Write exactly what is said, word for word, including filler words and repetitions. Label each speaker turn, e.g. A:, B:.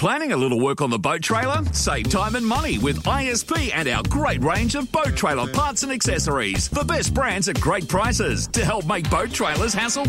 A: planning a little work on the boat trailer? Save time and money with I S P and our great range of boat trailer parts and accessories. The best brands at great prices to help make boat trailers hassle